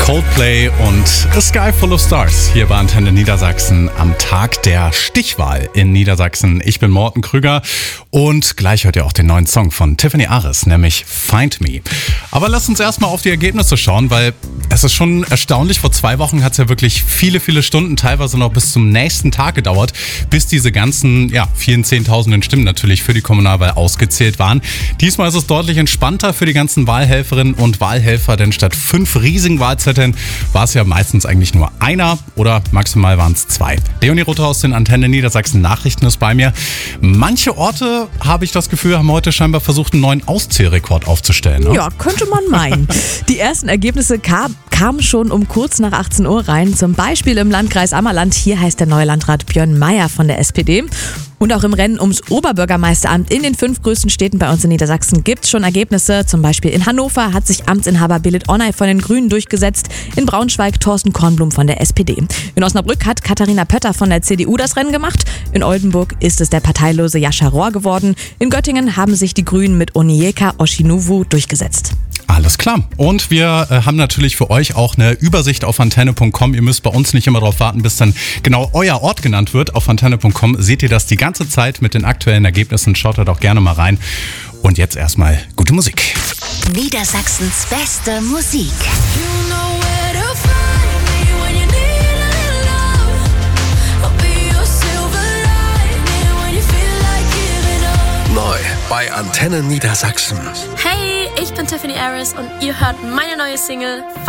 Coldplay und A Sky Full of Stars hier bei Antenne Niedersachsen am Tag der Stichwahl in Niedersachsen. Ich bin Morten Krüger und gleich hört ihr auch den neuen Song von Tiffany Aris, nämlich Find Me. Aber lasst uns erstmal auf die Ergebnisse schauen, weil es ist schon erstaunlich. Vor 2 Wochen hat es ja wirklich viele Stunden, teilweise noch bis zum nächsten Tag gedauert, bis diese ganzen, vielen Zehntausenden Stimmen natürlich für die Kommunalwahl ausgezählt waren. Diesmal ist es deutlich entspannter für die ganzen Wahlhelferinnen und Wahlhelfer, denn statt 5 riesigen Wahlzetteln war es ja meistens eigentlich nur einer oder maximal waren es 2. Leonie Rutter aus den Antenne Niedersachsen Nachrichten ist bei mir. Manche Orte, habe ich das Gefühl, haben heute scheinbar versucht, einen neuen Auszählrekord aufzustellen. Ne? Ja, könnte man meinen. Die ersten Ergebnisse kamen schon um kurz nach 18 Uhr rein. Zum Beispiel im Landkreis Ammerland. Hier heißt der neue Landrat Björn Meyer von der SPD. Und auch im Rennen ums Oberbürgermeisteramt in den 5 größten Städten bei uns in Niedersachsen gibt es schon Ergebnisse. Zum Beispiel in Hannover hat sich Amtsinhaber Belit Onay von den Grünen durchgesetzt. In Braunschweig Thorsten Kornblum von der SPD. In Osnabrück hat Katharina Pötter von der CDU das Rennen gemacht. In Oldenburg ist es der parteilose Jascha Rohr geworden. In Göttingen haben sich die Grünen mit Onyeka Oshinuwu durchgesetzt. Alles klar. Und wir haben natürlich für euch auch eine Übersicht auf antenne.com. Ihr müsst bei uns nicht immer darauf warten, bis dann genau euer Ort genannt wird. Auf antenne.com seht ihr das die ganze Zeit mit den aktuellen Ergebnissen. Schaut da doch gerne mal rein. Und jetzt erstmal gute Musik. Niedersachsens beste Musik. Neu bei Antenne Niedersachsen. Hey, ich bin Tiffany Aris und ihr hört meine neue Single